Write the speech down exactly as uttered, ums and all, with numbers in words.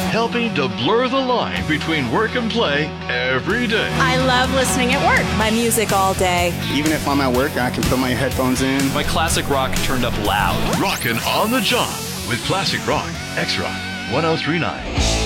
helping to blur the line between work and play every day. I love listening at work. My music all day. Even if I'm at work, I can put my headphones in. My classic rock turned up loud. Rockin' on the job with Classic Rock, X-Rock, one oh three point nine.